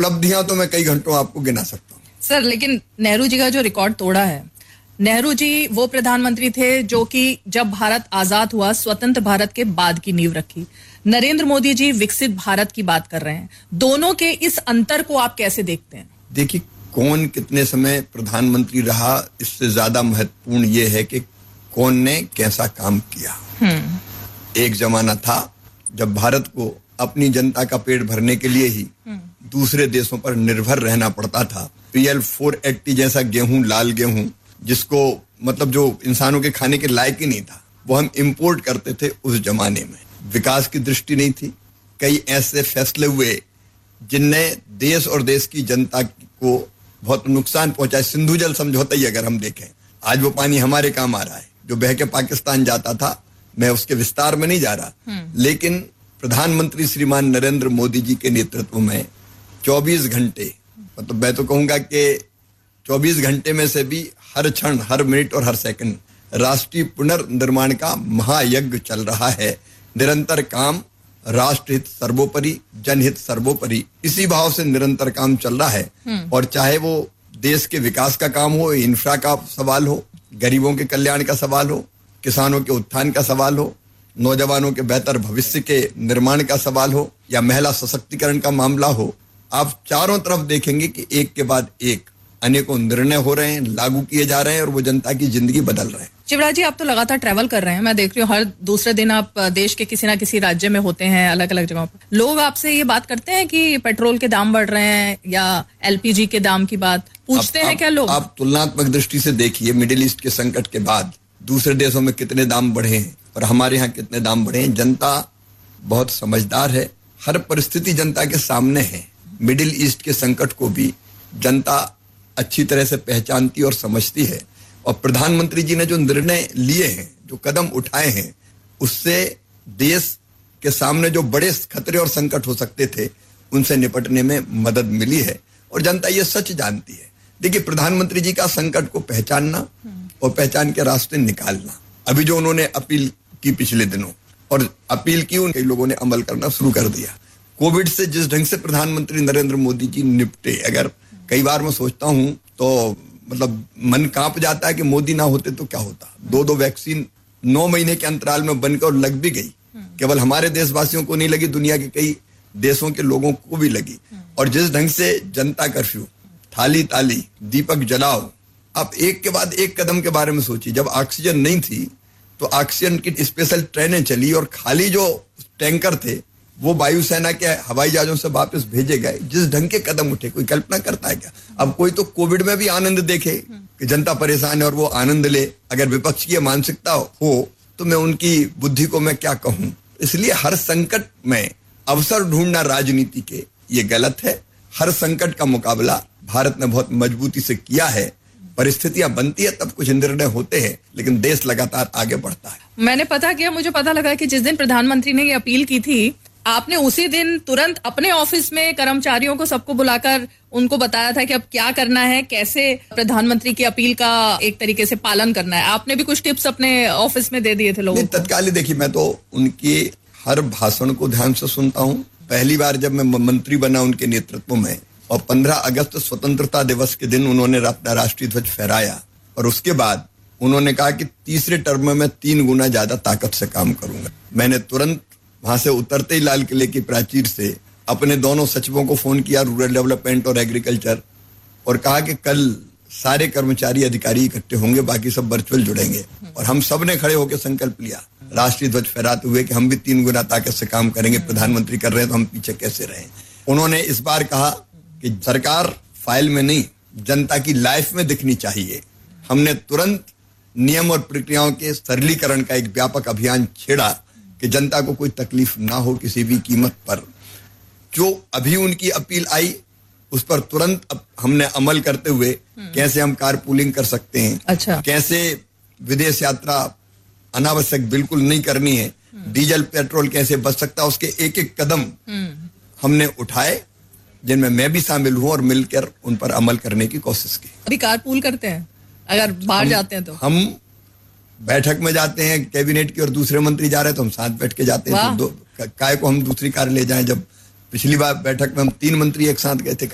उपलब्धियां तो मैं कई घंटों आपको गिना सकता हूँ। सर, लेकिन नेहरू जी का जो रिकॉर्ड तोड़ा है, नेहरू जी वो प्रधानमंत्री थे जो कि जब भारत आजाद हुआ, स्वतंत्र भारत के बाद की नींव रखी। नरेंद्र मोदी जी विकसित भारत की बात कर रहे हैं। दोनों के इस अंतर को आप कैसे देखते हैं? देखिए, कौन कितने समय प्रधानमंत्री रहा, इससे ज्यादा महत्वपूर्ण ये है कि कौन ने कैसा काम किया। एक जमाना था जब भारत को अपनी जनता का पेट भरने के लिए ही दूसरे देशों पर निर्भर रहना पड़ता था। PL 480 जैसा गेहूं, लाल गेहूं, जिसको मतलब जो इंसानों के खाने के लायक ही नहीं था, वो हम इंपोर्ट करते थे। उस जमाने में विकास की दृष्टि नहीं थी। कई ऐसे फैसले हुए जिनने देश और देश की जनता को बहुत नुकसान पहुंचा। सिंधु जल समझौता ही अगर हम देखें, आज वो पानी हमारे काम आ रहा है जो बह के पाकिस्तान जाता था। मैं उसके विस्तार में नहीं जा रहा, लेकिन प्रधानमंत्री श्रीमान नरेंद्र मोदी जी के नेतृत्व में 24 घंटे, मतलब मैं तो कहूंगा कि 24 घंटे में से भी हर क्षण, हर मिनट और हर सेकंड राष्ट्रीय पुनर्निर्माण का महायज्ञ चल रहा है। निरंतर काम, राष्ट्रहित सर्वोपरि, जनहित सर्वोपरि, इसी भाव से निरंतर काम चल रहा है। और चाहे वो देश के विकास का काम हो, इंफ्रा का सवाल हो, गरीबों के कल्याण का सवाल हो, किसानों के उत्थान का सवाल हो, नौजवानों के बेहतर भविष्य के निर्माण का सवाल हो, या महिला सशक्तिकरण का मामला हो, आप चारों तरफ देखेंगे कि एक के बाद एक अनेकों निर्णय हो रहे हैं, लागू किए जा रहे हैं और वो जनता की जिंदगी बदल रहे हैं। शिवराज जी, आप तो लगातार ट्रैवल कर रहे हैं, मैं देख रही हूँ हर दूसरे दिन आप देश के किसी ना किसी राज्य में होते हैं, अलग अलग जगहों पर। लोग आपसे ये बात करते हैं कि पेट्रोल के दाम बढ़ रहे हैं या LPG के दाम की बात पूछते हैं क्या लोग? आप तुलनात्मक दृष्टि से देखिए, मिडिल ईस्ट के संकट के बाद दूसरे देशों में कितने दाम बढ़े हैं और हमारे यहाँ कितने दाम बढ़े हैं। जनता बहुत समझदार है, हर परिस्थिति जनता के सामने है। मिडिल ईस्ट के संकट को भी जनता अच्छी तरह से पहचानती और समझती है। और प्रधानमंत्री जी ने जो निर्णय लिए हैं, जो कदम उठाए हैं, उससे देश के सामने जो बड़े खतरे और संकट हो सकते थे, उनसे निपटने में मदद मिली है और जनता ये सच जानती है। देखिए, प्रधानमंत्री जी का संकट को पहचानना और पहचान के रास्ते निकालना, अभी जो उन्होंने अपील की पिछले दिनों, और अपील की उन कई लोगों ने अमल करना शुरू कर दिया। कोविड से जिस ढंग से प्रधानमंत्री नरेंद्र मोदी जी निपटे, अगर कई बार मैं सोचता हूं तो मतलब मन कांप जाता है कि मोदी ना होते तो क्या होता। 2 वैक्सीन 9 महीने के अंतराल में बनकर लग भी गई। केवल हमारे देशवासियों को नहीं लगी, दुनिया के कई देशों के लोगों को भी लगी। और जिस ढंग से जनता कर्फ्यू, थाली ताली, दीपक जलाओ, आप एक के बाद एक कदम के बारे में सोचिए। जब ऑक्सीजन नहीं थी तो ऑक्सीजन की स्पेशल ट्रेनें चली और खाली जो टैंकर थे वो वायुसेना के हवाई जहाजों से वापस भेजे गए। जिस ढंग के कदम उठे, कोई कल्पना करता है क्या? अब कोई तो कोविड में भी आनंद देखे कि जनता परेशान है और वो आनंद ले। अगर विपक्ष की मानसिकता हो तो मैं उनकी बुद्धि को मैं क्या कहूं। इसलिए हर संकट में अवसर ढूंढना राजनीति के ये गलत है। हर संकट का मुकाबला भारत ने बहुत मजबूती से किया है। परिस्थितियां बनती है तब कुछ निर्णय होते हैं, लेकिन देश लगातार आगे बढ़ता है। मैंने पता किया, मुझे पता लगा कि जिस दिन प्रधानमंत्री ने ये अपील की थी, आपने उसी दिन तुरंत अपने ऑफिस में कर्मचारियों को सबको बुलाकर उनको बताया था कि अब क्या करना है, कैसे प्रधानमंत्री की अपील का एक तरीके से पालन करना है। आपने भी कुछ टिप्स अपने ऑफिस में दे दिए थे लोगों को? तत्काल देखिए, मैं तो उनके हर भाषण को ध्यान से सुनता हूँ। पहली बार जब मैं मंत्री बना उनके नेतृत्व में, और 15 अगस्त स्वतंत्रता दिवस के दिन उन्होंने अपना राष्ट्रीय ध्वज फहराया, और उसके बाद उन्होंने कहा कि तीसरे टर्म में मैं 3 गुना ज्यादा ताकत से काम करूंगा। मैंने तुरंत वहां से उतरते ही लाल किले की प्राचीर से अपने दोनों सचिवों को फोन किया, रूरल डेवलपमेंट और एग्रीकल्चर, और कहा कि कल सारे कर्मचारी अधिकारी इकट्ठे होंगे, बाकी सब वर्चुअल जुड़ेंगे। और हम सब ने खड़े होकर संकल्प लिया राष्ट्रीय ध्वज फहराते हुए कि हम भी 3 गुना ताकत से काम करेंगे। प्रधानमंत्री कर रहे हैं तो हम पीछे कैसे रहें। उन्होंने इस बार कहा कि सरकार फाइल में नहीं, जनता की लाइफ में दिखनी चाहिए। हमने तुरंत नियम और प्रक्रियाओं के सरलीकरण का एक व्यापक अभियान छेड़ा कि जनता को कोई तकलीफ ना हो किसी भी कीमत पर। जो अभी उनकी अपील आई उस पर तुरंत हमने अमल करते हुए कैसे हम कारपूलिंग कर सकते हैं, अच्छा, कैसे विदेश यात्रा अनावश्यक बिल्कुल नहीं करनी है, डीजल पेट्रोल कैसे बच सकता है, उसके एक एक कदम हमने उठाए, जिनमें मैं भी शामिल हूं और मिलकर उन पर अमल करने की कोशिश की। अभी कारपूल करते हैं अगर बाहर जाते हैं तो? हम बैठक में जाते हैं कैबिनेट की और दूसरे मंत्री जा रहे हैं तो हम साथ बैठ के जाते हैं। तो काय को हम दूसरी कार ले जाएं। जब पिछली बार बैठक में हम 3 मंत्री एक साथ गए थे